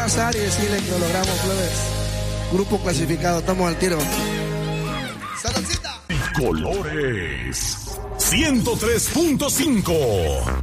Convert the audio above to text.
abrazar y decirle que lo logramos, plebes. Grupo clasificado, estamos al tiro. ¡Saludcita! Colores 103.5